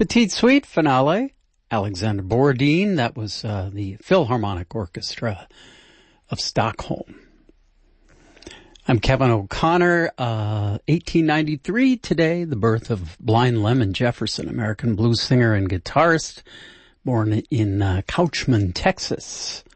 Petite Suite finale, Alexander Borodin. That was the Philharmonic Orchestra of Stockholm. I'm Kevin O'Connor. 1893 today, the birth of Blind Lemon Jefferson, American blues singer and guitarist, born in Couchman, Texas.